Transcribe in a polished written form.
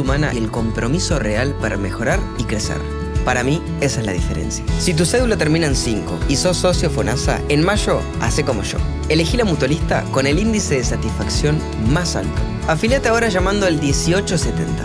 humana y el compromiso real para mejorar y crecer. Para mí, esa es la diferencia. Si tu cédula termina en 5 y sos socio FONASA, en mayo, hacé como yo. Elegí la mutualista con el índice de satisfacción más alto. Afiliate ahora llamando al 1870.